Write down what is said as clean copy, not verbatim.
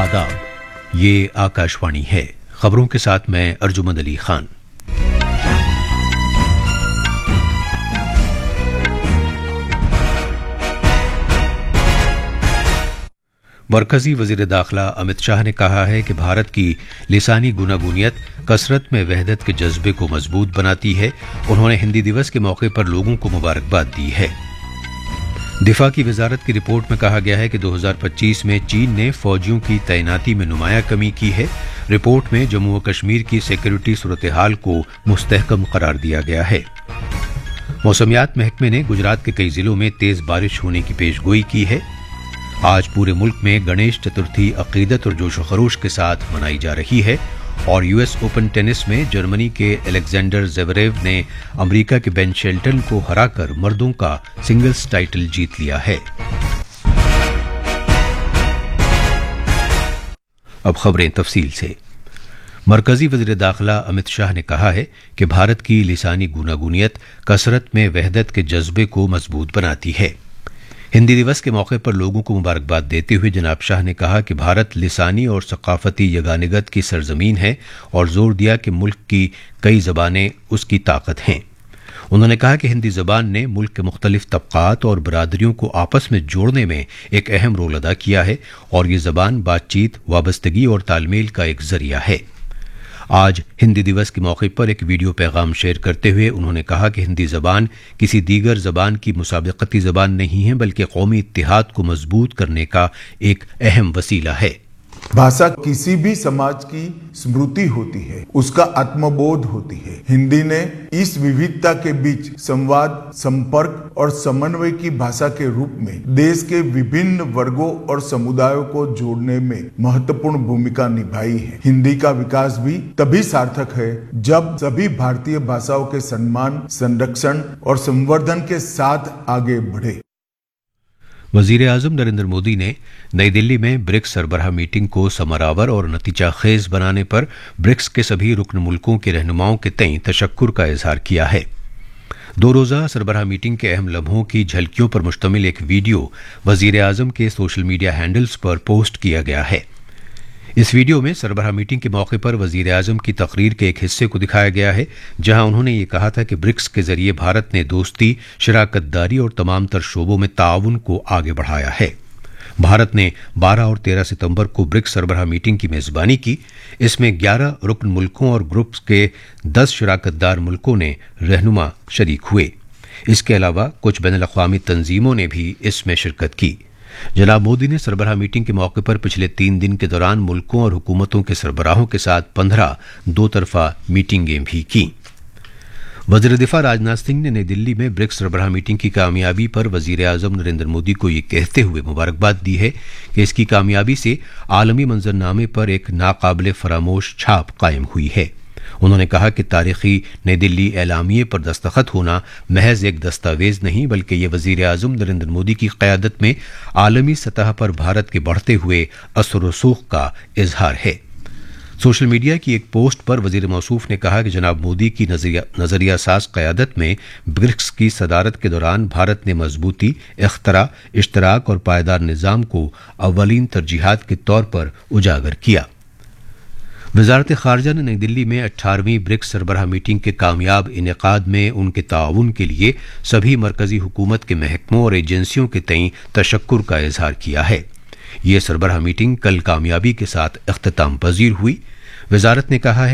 आदाब। ये आकाशवाणी है। खबरों के साथ मैं अर्जुमंद अली खान। मरकजी वजीर दाखिला अमित शाह ने कहा है कि भारत की लिसानी गुनागुनियत कसरत में वहदत के जज्बे को मजबूत बनाती है। उन्होंने हिंदी दिवस के मौके पर लोगों को मुबारकबाद दी है। दिफा की वजारत की रिपोर्ट में कहा गया है कि 2025 में चीन ने फौजियों की तैनाती में नुमाया कमी की है। रिपोर्ट में जम्मू और कश्मीर की सिक्योरिटी सूरत हाल को मुस्तहकम करार दिया गया है। मौसमियात महकमे ने गुजरात के कई जिलों में तेज बारिश होने की पेशगोई की है। आज पूरे मुल्क में गणेश चतुर्थी अकीदत और जोश खरोश के साथ मनाई जा रही है। और यूएस ओपन टेनिस में जर्मनी के एलेक्जेंडर ज़वेरेव ने अमेरिका के बेन शेल्टन को हराकर मर्दों का सिंगल्स टाइटल जीत लिया है। अब खबरें तफसील से। मरकजी वज़ीर दाखिला अमित शाह ने कहा है कि भारत की लिसानी गुनागुनियत कसरत में वहदत के जज्बे को मजबूत बनाती है। हिंदी दिवस के मौके पर लोगों को मुबारकबाद देते हुए जनाब शाह ने कहा कि भारत लिसानी और सकाफती यगानिगत की सरजमीन है और जोर दिया कि मुल्क की कई ज़बानें उसकी ताकत हैं। उन्होंने कहा कि हिंदी ज़बान ने मुल्क के मुख्तलिफ तबकात और बरादरियों को आपस में जोड़ने में एक अहम रोल अदा किया है और ये ज़बान बातचीत, वाबस्तगी और तालमेल का एक जरिया है। आज हिंदी दिवस के मौके पर एक वीडियो पैगाम शेयर करते हुए उन्होंने कहा कि हिंदी ज़बान किसी दीगर ज़बान की मुसाबकती ज़बान नहीं है, बल्कि कौमी इत्तिहाद को मजबूत करने का एक अहम वसीला है। भाषा किसी भी समाज की स्मृति होती है, उसका आत्मबोध होती है। हिंदी ने इस विविधता के बीच संवाद, संपर्क और समन्वय की भाषा के रूप में देश के विभिन्न वर्गों और समुदायों को जोड़ने में महत्वपूर्ण भूमिका निभाई है। हिंदी का विकास भी तभी सार्थक है जब सभी भारतीय भाषाओं के सम्मान, संरक्षण और संवर्धन के साथ आगे बढ़े। वजीर आजम नरेंद्र मोदी ने नई दिल्ली में ब्रिक्स सरबराह मीटिंग को समरावर और नतीजाखेज बनाने पर ब्रिक्स के सभी रुकन मुल्कों के रहनुमाओं के तई तशक्कुर का इजहार किया है। 2 रोज़ा सरबराह मीटिंग के अहम लम्हों की झलकियों पर मुश्तमिल एक वीडियो वजीर आजम के सोशल मीडिया हैंडल्स पर पोस्ट किया गया है। इस वीडियो में सरबराह मीटिंग के मौके पर वजीर आजम की तकरीर के एक हिस्से को दिखाया गया है, जहां उन्होंने ये कहा था कि ब्रिक्स के जरिए भारत ने दोस्ती, शराकतदारी और तमाम तर शोबों में ताउन को आगे बढ़ाया है। भारत ने 12 और 13 सितंबर को ब्रिक्स सरबराह मीटिंग की मेजबानी की। इसमें 11 रुकन मुल्कों और ग्रुप्स के 10 शराकतदार मुल्कों ने रहनुमा शरीक हुए। इसके अलावा कुछ बैनुल-अक़वामी तंजीमों ने भी इसमें शिरकत की। जनाब मोदी ने सरबराह मीटिंग के मौके पर पिछले 3 दिन के दौरान मुल्कों और हुकूमतों के सरबराहों के साथ 15 दो तरफा मीटिंगें भी की। वज़ीर दिफा राजनाथ सिंह ने नई दिल्ली में ब्रिक्स सरबराह मीटिंग की कामयाबी पर वज़ीर आज़म नरेंद्र मोदी को ये कहते हुए मुबारकबाद दी है कि इसकी कामयाबी से आलमी मंजरनामे पर एक नाकाबिले फरामोश छाप कायम हुई है। उन्होंने कहा कि तारीखी नई दिल्ली एलामिये पर दस्तखत होना महज एक दस्तावेज नहीं, बल्कि ये वज़ीर आज़म नरेंद्र मोदी की क़यादत में आलमी सतह पर भारत के बढ़ते हुए असर रसूख का इजहार है। सोशल मीडिया की एक पोस्ट पर वज़ीर मौसूफ ने कहा कि जनाब मोदी की नज़रिया साज क़यादत में ब्रिक्स की सदारत के दौरान भारत ने मजबूती, इख्तरा, इश्तराक और पायदार निज़ाम को अव्वलीन तरजीहात के तौर पर उजागर किया। वज़ारत ख़ारजा ने नई दिल्ली में 18वीं ब्रिक्स सरबराह मीटिंग के कामयाब इनेकाद में उनके ताउन के लिए सभी मरकजी हुकूमत के महकमों और एजेंसियों के तई तशक्कुर का इजहार किया है। ये सरबराह मीटिंग कल कामयाबी के साथ इख्तिताम पजीर हुई। वज़ारत ने कहा है